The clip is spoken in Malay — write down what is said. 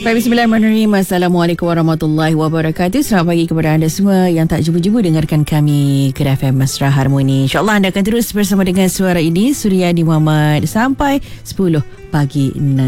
Baik, bismillahirrahmanirrahim. Assalamualaikum warahmatullahi wabarakatuh. Selamat pagi kepada anda semua yang tak jumpa-jumpa dengarkan kami ke FM Mesra Harmoni. InsyaAllah anda akan terus bersama dengan suara ini, Suryani Muhammad, sampai 10 pagi nanti.